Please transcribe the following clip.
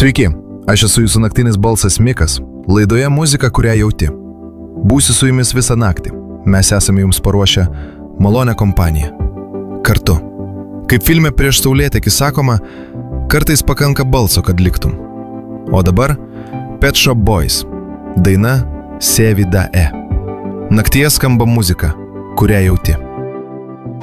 Sveiki, aš esu jūsų naktinis balsas Mikas, laidoje muzika, kurią jauti. Būsiu su jumis visą naktį. Mes esame jums paruošę malonę kompaniją. Kartu. Kaip filme Prieš saulėtekį sakoma, kartais pakanka balso, kad liktum. O dabar Pet Shop Boys. Daina Se vida e. Naktyje skamba muzika, kurią jauti.